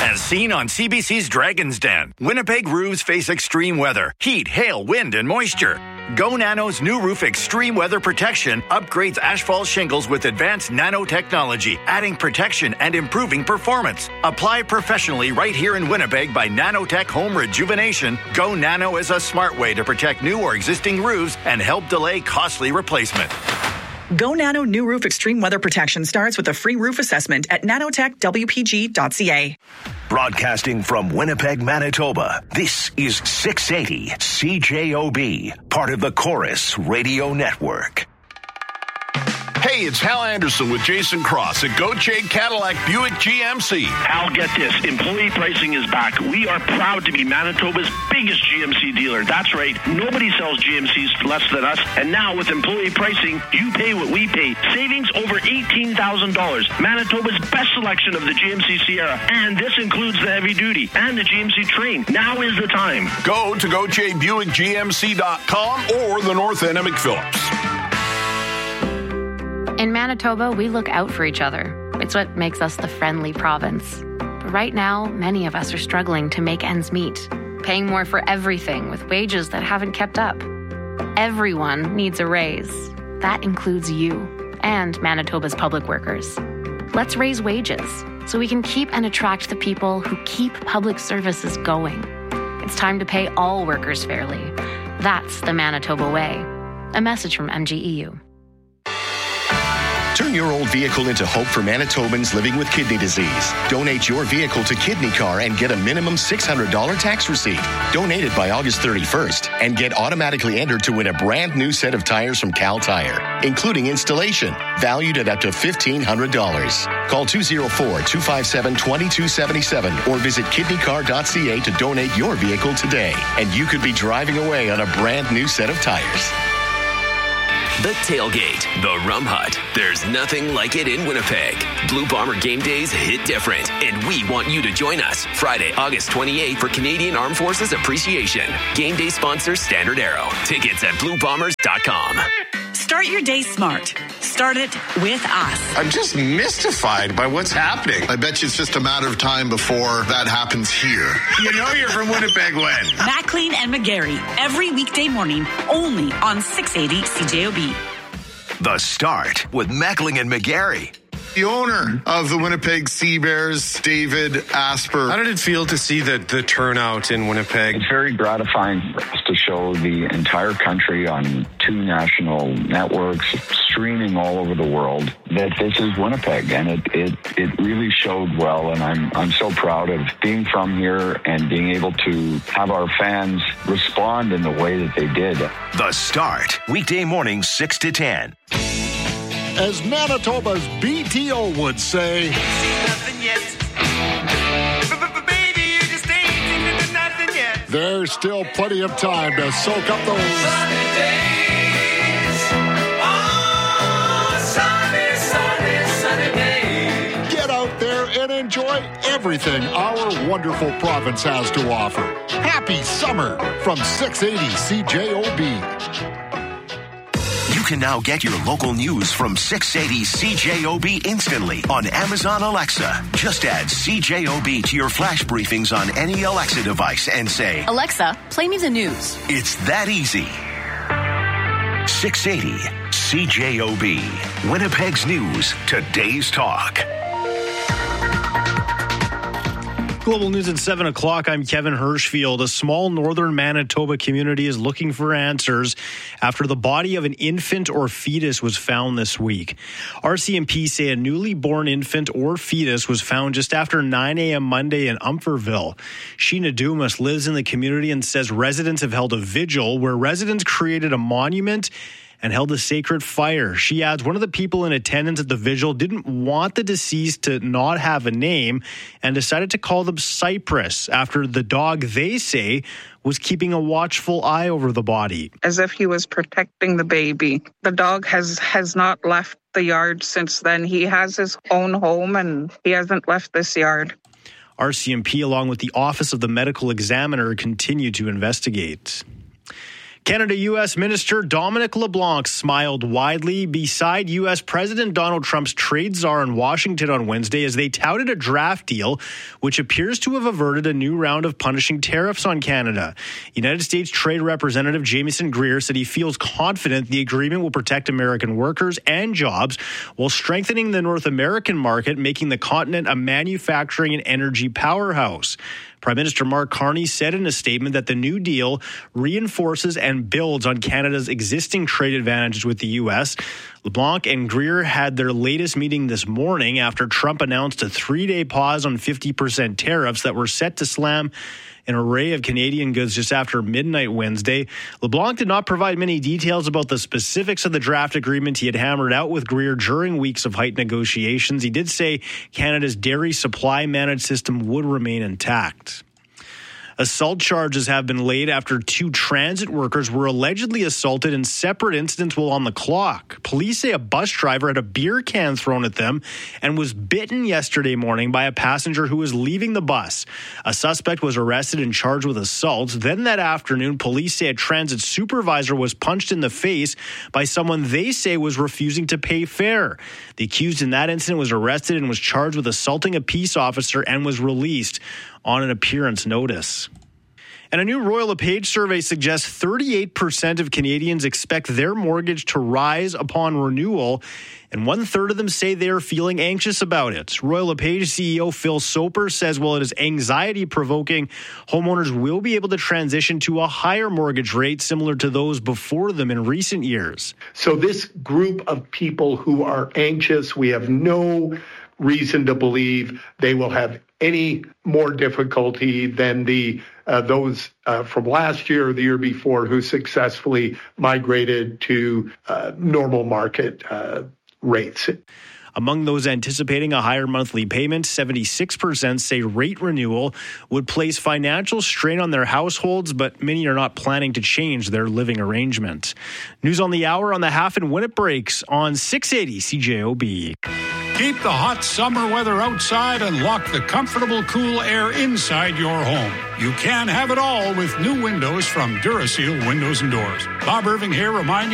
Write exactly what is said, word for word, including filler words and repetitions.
As seen on C B C's Dragon's Den, Winnipeg roofs face extreme weather, heat, hail, wind, and moisture. Go Nano's new roof extreme weather protection upgrades asphalt shingles with advanced nanotechnology, adding protection and improving performance. Apply professionally right here in Winnipeg by Nanotech Home Rejuvenation. Go Nano is a smart way to protect new or existing roofs and help delay costly replacement. Go Nano New Roof Extreme Weather Protection starts with a free roof assessment at nanotech w p g dot c a. Broadcasting from Winnipeg, Manitoba, this is six eighty C J O B, part of the Chorus Radio Network. Hey, it's Hal Anderson with Jason Cross at Gauthier Cadillac Buick G M C. Hal, get this. Employee pricing is back. We are proud to be Manitoba's biggest G M C dealer. That's right. Nobody sells G M Cs for less than us. And now with employee pricing, you pay what we pay. Savings over eighteen thousand dollars. Manitoba's best selection of the G M C Sierra. And this includes the heavy duty and the G M C Train. Now is the time. Go to Gauthier Buick G M C dot com or the North End of McPhillips. In Manitoba, we look out for each other. It's what makes us the friendly province. But right now, many of us are struggling to make ends meet, paying more for everything with wages that haven't kept up. Everyone needs a raise. That includes you and Manitoba's public workers. Let's raise wages so we can keep and attract the people who keep public services going. It's time to pay all workers fairly. That's the Manitoba way. A message from M G E U. Turn your old vehicle into hope for Manitobans living with kidney disease. Donate your vehicle to Kidney Car and get a minimum six hundred dollars tax receipt. Donate it by August thirty-first and get automatically entered to win a brand new set of tires from Cal Tire, including installation, valued at up to fifteen hundred dollars. Call two oh four, two five seven, two two seven seven or visit kidney car dot c a to donate your vehicle today. And you could be driving away on a brand new set of tires. The Tailgate, the Rum Hut. There's nothing like it in Winnipeg. Blue Bomber game days hit different, and we want you to join us Friday, August twenty-eighth for Canadian Armed Forces Appreciation. Game day sponsor Standard Arrow. Tickets at blue bombers dot com. Start your day smart. Start it with us. I'm just mystified by what's happening. I bet you it's just a matter of time before that happens here. You know you're from Winnipeg when? Maclean and McGarry, every weekday morning, only on six eighty C J O B. The Start with Mackling and McGarry. The owner of the Winnipeg Sea Bears, David Asper. How did it feel to see the, the turnout in Winnipeg? It's very gratifying for us to show the entire country on two national networks, streaming all over the world, that this is Winnipeg, and it it, it really showed well, and I'm I'm so proud of being from here and being able to have our fans respond in the way that they did. The Start, weekday mornings six to ten. As Manitoba's B T O would say, there's still plenty of time to soak up those sunny days. Oh, sunny, sunny, sunny days. Get out there and enjoy everything our wonderful province has to offer. Happy summer from six eighty C J O B. You can now get your local news from six eighty C J O B instantly on Amazon Alexa. Just add C J O B to your flash briefings on any Alexa device and say, Alexa, play me the news. It's that easy. six eighty C J O B. Winnipeg's News, today's talk. Global News at seven o'clock. I'm Kevin Hirschfield. A small northern Manitoba community is looking for answers after the body of an infant or fetus was found this week. R C M P say a newly born infant or fetus was found just after nine a.m. Monday in Umferville. Sheena Dumas lives in the community and says residents have held a vigil where residents created a monument and held a sacred fire. She adds one of the people in attendance at the vigil didn't want the deceased to not have a name and decided to call them Cypress after the dog, they say, was keeping a watchful eye over the body. As if he was protecting the baby. The dog has, has not left the yard since then. He has his own home and he hasn't left this yard. R C M P, along with the Office of the Medical Examiner, continue to investigate. Canada-U S Minister Dominic LeBlanc smiled widely beside U S President Donald Trump's trade czar in Washington on Wednesday as they touted a draft deal which appears to have averted a new round of punishing tariffs on Canada. United States Trade Representative Jamieson Greer said he feels confident the agreement will protect American workers and jobs while strengthening the North American market, making the continent a manufacturing and energy powerhouse. Prime Minister Mark Carney said in a statement that the new deal reinforces and builds on Canada's existing trade advantages with the U S. LeBlanc and Greer had their latest meeting this morning after Trump announced a three-day pause on fifty percent tariffs that were set to slam an array of Canadian goods just after midnight Wednesday. LeBlanc did not provide many details about the specifics of the draft agreement he had hammered out with Greer during weeks of heightened negotiations. He did say Canada's dairy supply managed system would remain intact. Assault charges have been laid after two transit workers were allegedly assaulted in separate incidents while on the clock. Police say a bus driver had a beer can thrown at them and was bitten yesterday morning by a passenger who was leaving the bus. A suspect was arrested and charged with assault. Then that afternoon, police say a transit supervisor was punched in the face by someone they say was refusing to pay fare. The accused in that incident was arrested and was charged with assaulting a peace officer and was released on an appearance notice. And a new Royal LePage survey suggests thirty-eight percent of Canadians expect their mortgage to rise upon renewal, and one-third of them say they are feeling anxious about it. Royal LePage C E O Phil Soper says while it is anxiety-provoking, homeowners will be able to transition to a higher mortgage rate similar to those before them in recent years. So this group of people who are anxious, we have no reason to believe they will have any more difficulty than the uh, those uh, from last year or the year before who successfully migrated to uh, normal market uh, rates. Among those anticipating a higher monthly payment, seventy-six percent say rate renewal would place financial strain on their households, but many are not planning to change their living arrangement. News on the hour on the half and when it breaks on six eighty C J O B. Keep the hot summer weather outside and lock the comfortable, cool air inside your home. You can have it all with new windows from Duraseal Windows and Doors. Bob Irving here reminding